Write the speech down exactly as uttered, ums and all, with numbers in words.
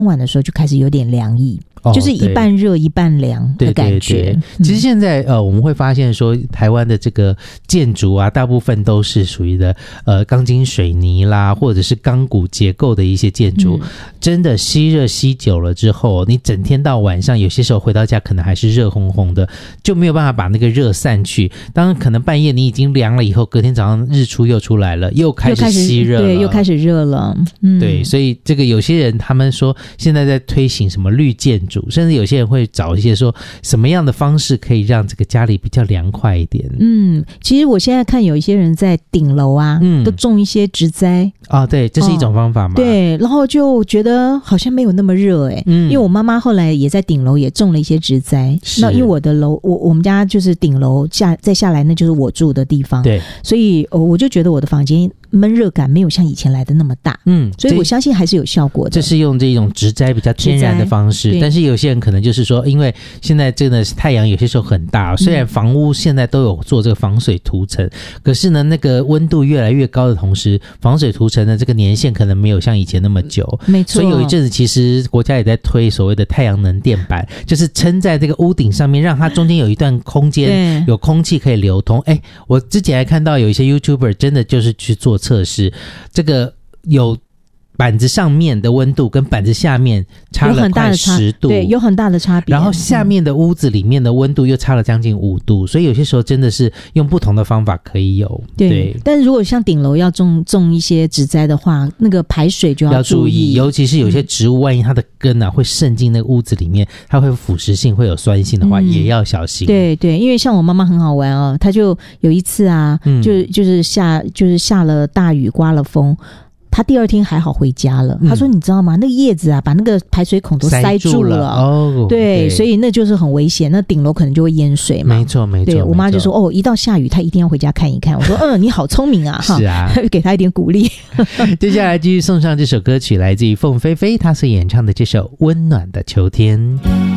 晚的时候就开始有点凉意。哦、就是一半热一半凉的感觉。 对对对、嗯、其实现在呃，我们会发现说台湾的这个建筑啊，大部分都是属于的呃钢筋水泥啦，或者是钢骨结构的一些建筑、嗯、真的吸热吸久了之后，你整天到晚上有些时候回到家可能还是热烘烘的，就没有办法把那个热散去。当可能半夜你已经凉了以后，隔天早上日出又出来了，又开始吸热了， 对，又开始热了、 嗯、对，所以这个有些人他们说现在在推行什么绿建筑，甚至有些人会找一些说什么样的方式可以让这个家里比较凉快一点。 嗯，其实我现在看有一些人在顶楼啊、嗯、都种一些植栽啊、哦，对，这是一种方法嘛、哦、 对，然后就觉得好像没有那么热哎、欸嗯，因为我妈妈后来也在顶楼也种了一些植栽，那因为我的楼我我们家就是顶楼下再下来那就是我住的地方， 对， 所以、哦、我就觉得我的房间闷热感没有像以前来的那么大，嗯，所以我相信还是有效果的。 这是用这种植栽比较天然的方式，但是有些人可能就是说，因为现在真的是太阳有些时候很大，虽然房屋现在都有做这个防水涂层、嗯、可是呢，那个温度越来越高的同时，防水涂层的这个年限可能没有像以前那么久， 没错。 所以有一阵子其实国家也在推所谓的太阳能电板，就是撑在这个屋顶上面，让它中间有一段空间有空气可以流通。哎，我之前还看到有一些 YouTuber 真的就是去做测试，这个有板子上面的温度跟板子下面差了快十度， 对，有很大的差别。 然后下面的屋子里面的温度又差了将近五度、嗯、所以有些时候真的是用不同的方法可以有。 对, 对， 但是如果像顶楼要种种一些植栽的话，那个排水就要注意， 要注意，尤其是有些植物万一它的根啊会渗进那个屋子里面，它会有腐蚀性会有酸性的话、嗯、也要小心。 对对，因为像我妈妈很好玩哦，她就有一次啊、嗯、就就是下就是下了大雨刮了风，他第二天还好回家了、嗯、他说你知道吗，那个叶子啊把那个排水孔都塞住了， 塞住了、哦、 对，所以那就是很危险，那顶楼可能就会淹水嘛。 没错没错， 对，我妈就说哦，一到下雨他一定要回家看一看。我说嗯，你好聪明啊是啊， 给他一点鼓励接下来继续送上这首歌曲，来自于凤飞飞她所演唱的这首《温暖的秋天》。